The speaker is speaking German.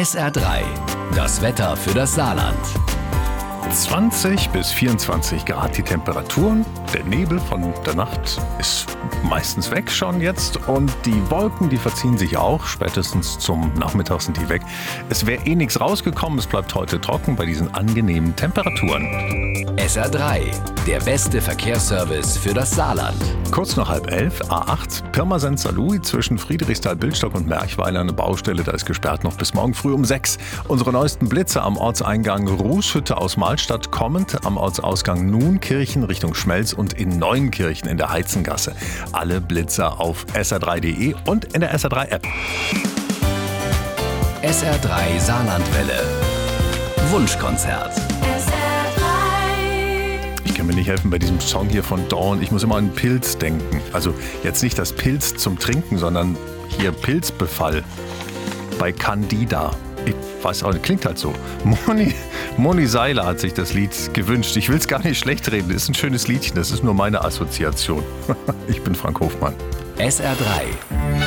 SR3, das Wetter für das Saarland. 20 bis 24 Grad die Temperaturen. Der Nebel von der Nacht ist meistens weg schon jetzt und die Wolken, die verziehen sich auch. Spätestens zum Nachmittag sind die weg. Es wäre nichts rausgekommen. Es bleibt heute trocken bei diesen angenehmen Temperaturen. SR3, der beste Verkehrsservice für das Saarland. Kurz nach 10:30, A8 Pirmasens-Saarlouis zwischen Friedrichsthal-Bildstock und Merchweiler. Eine Baustelle, da ist gesperrt noch bis morgen früh um 6. Unsere neuesten Blitze am Ortseingang Rußhütte aus Mahlstadt kommend, am Ortsausgang Nunkirchen Richtung Schmelz und in Neuenkirchen in der Heizengasse. Alle Blitzer auf sr3.de und in der SR3-App. SR3 Saarlandwelle. Wunschkonzert. Ich kann mir nicht helfen bei diesem Song hier von Dawn. Ich muss immer an Pilz denken. Also jetzt nicht das Pilz zum Trinken, sondern hier Pilzbefall bei Candida. Ich weiß auch nicht, klingt halt so. Moni Seiler hat sich das Lied gewünscht. Ich will es gar nicht schlecht reden. Das ist ein schönes Liedchen. Das ist nur meine Assoziation. Ich bin Frank Hofmann. SR3.